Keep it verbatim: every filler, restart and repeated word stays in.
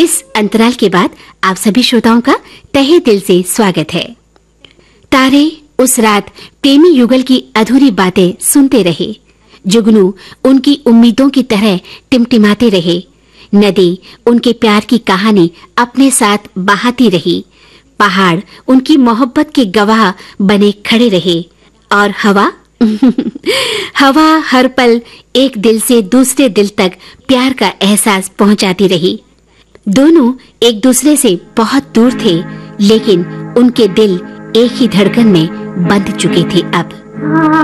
इस अंतराल के बाद आप सभी श्रोताओं का तहे दिल से स्वागत है। तारे उस रात प्रेमी युगल की अधूरी बातें सुनते रहे। जुगनू उनकी उम्मीदों की तरह टिमटिमाते रहे। नदी उनके प्यार की कहानी अपने साथ बहाती रही। पहाड़ उनकी मोहब्बत के गवाह बने खड़े रहे। और हवा हवा हर पल एक दिल से दूसरे दिल तक प्यार का एहसास पहुंचाती रही। दोनों एक दूसरे से बहुत दूर थे, लेकिन उनके दिल एक ही धड़कन में बंध चुके थे अब।